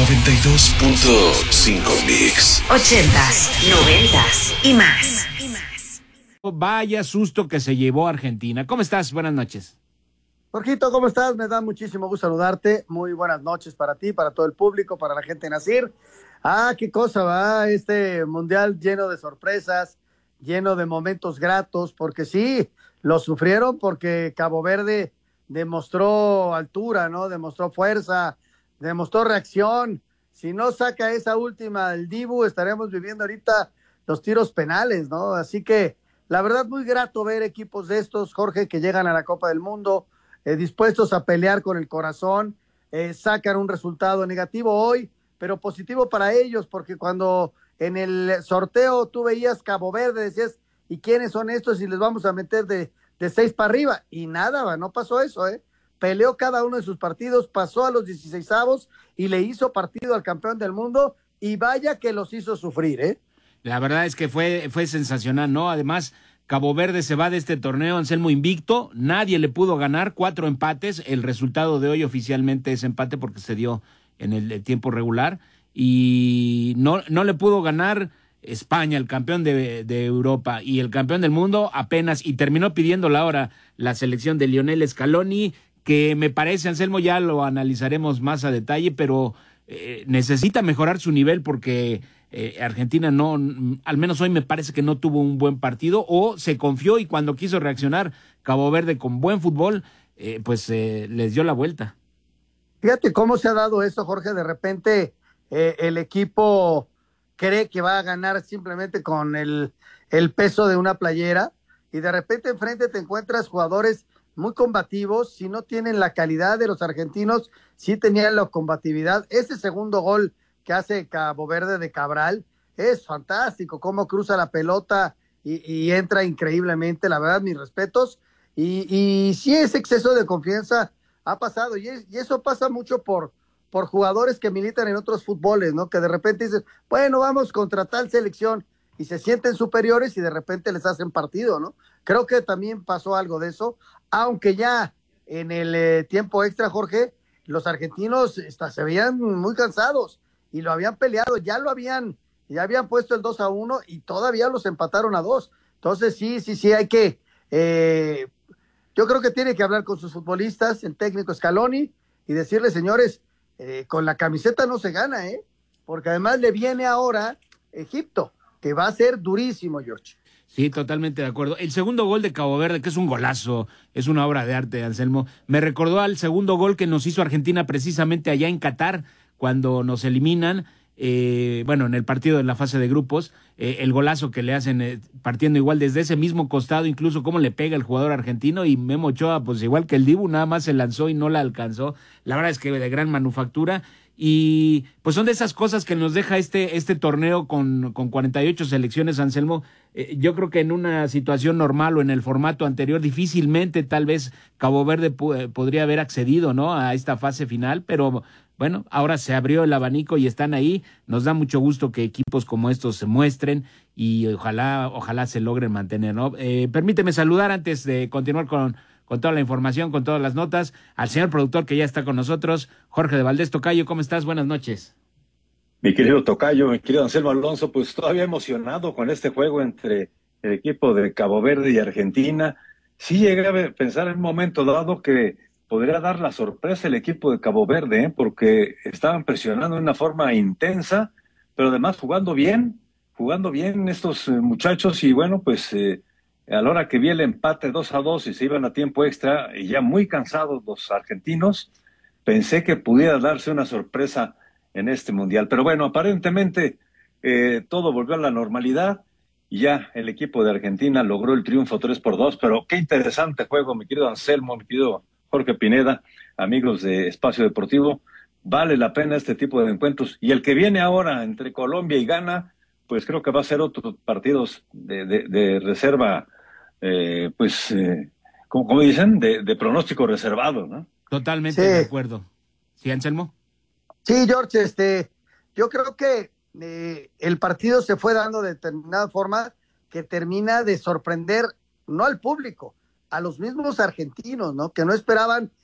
92.5 Mix. 80s, 90s y más. Vaya susto que se llevó Argentina. ¿Cómo estás? Buenas noches. Jorgito, ¿cómo estás? Me da muchísimo gusto saludarte. Muy buenas noches para ti, para todo el público, para la gente de Nacir. Qué cosa va este mundial lleno de sorpresas, lleno de momentos gratos, porque sí, lo sufrieron porque Cabo Verde demostró altura, ¿no? Demostró fuerza, demostró reacción. Si no saca esa última del Dibu, estaremos viviendo ahorita los tiros penales, ¿no? Así que la verdad muy grato ver equipos de estos, Jorge, que llegan a la Copa del Mundo, dispuestos a pelear con el corazón, sacan un resultado negativo hoy, pero positivo para ellos, porque cuando en el sorteo tú veías Cabo Verde, decías, ¿y quiénes son estos? Y les vamos a meter de 6 para arriba, y nada, no pasó eso, peleó cada uno de sus partidos, pasó a los 16avos y le hizo partido al campeón del mundo, y vaya que los hizo sufrir, La verdad es que fue sensacional, ¿no? Además, Cabo Verde se va de este torneo, Anselmo, invicto, nadie le pudo ganar, 4 empates, el resultado de hoy oficialmente es empate porque se dio en el tiempo regular, y no le pudo ganar España, el campeón de Europa, y el campeón del mundo apenas, y terminó pidiéndola ahora la selección de Lionel Scaloni, que me parece, Anselmo, ya lo analizaremos más a detalle, pero necesita mejorar su nivel porque Argentina no, al menos hoy me parece que no tuvo un buen partido, o se confió y cuando quiso reaccionar Cabo Verde con buen fútbol, les dio la vuelta. Fíjate cómo se ha dado eso, Jorge, de repente el equipo cree que va a ganar simplemente con el peso de una playera, y de repente enfrente te encuentras jugadores muy combativos. Si no tienen la calidad de los argentinos, sí tenían la combatividad. Ese segundo gol que hace Cabo Verde de Cabral es fantástico, cómo cruza la pelota y entra increíblemente, la verdad, mis respetos, y sí, ese exceso de confianza ha pasado, y eso pasa mucho por jugadores que militan en otros fútboles, ¿no? Que de repente dicen, bueno, vamos contra tal selección, y se sienten superiores y de repente les hacen partido, ¿no? Creo que también pasó algo de eso, aunque ya en el tiempo extra, Jorge, los argentinos se veían muy cansados y lo habían peleado, ya habían puesto el 2-1 y todavía los empataron a 2. Entonces sí, hay que, yo creo que tiene que hablar con sus futbolistas, el técnico Scaloni, y decirle, señores, con la camiseta no se gana, porque además le viene ahora Egipto, que va a ser durísimo, George. Sí, totalmente de acuerdo. El segundo gol de Cabo Verde, que es un golazo, es una obra de arte, Anselmo, me recordó al segundo gol que nos hizo Argentina precisamente allá en Qatar, cuando nos eliminan, en el partido de la fase de grupos, el golazo que le hacen partiendo igual desde ese mismo costado, incluso cómo le pega el jugador argentino, y Memo Ochoa, pues igual que el Dibu, nada más se lanzó y no la alcanzó. La verdad es que de gran manufactura, y pues son de esas cosas que nos deja este torneo con 48 selecciones, Anselmo. Yo creo que en una situación normal o en el formato anterior difícilmente tal vez Cabo Verde podría haber accedido, ¿no?, a esta fase final, pero bueno, ahora se abrió el abanico y están ahí. Nos da mucho gusto que equipos como estos se muestren y ojalá se logren mantener, ¿no? Permíteme saludar antes de continuar con toda la información, con todas las notas, al señor productor que ya está con nosotros, Jorge de Valdés. Tocayo, ¿cómo estás? Buenas noches. Mi querido Tocayo, mi querido Anselmo Alonso, pues todavía emocionado con este juego entre el equipo de Cabo Verde y Argentina. Sí llegué a pensar en un momento dado que podría dar la sorpresa el equipo de Cabo Verde, porque estaban presionando de una forma intensa, pero además jugando bien estos muchachos, y bueno, pues a la hora que vi el empate 2-2 y se iban a tiempo extra, y ya muy cansados los argentinos, pensé que pudiera darse una sorpresa en este mundial. Pero bueno, aparentemente todo volvió a la normalidad y ya el equipo de Argentina logró el triunfo 3-2. Pero qué interesante juego, mi querido Anselmo, mi querido Jorge Pineda, amigos de Espacio Deportivo. Vale la pena este tipo de encuentros. Y el que viene ahora entre Colombia y Ghana, pues creo que va a ser otro partidos de reserva, como dicen, de pronóstico reservado, ¿no? Totalmente de acuerdo. ¿Sí, Anselmo? Sí, George, yo creo que el partido se fue dando de determinada forma que termina de sorprender, no al público, a los mismos argentinos, ¿no? Que no esperaban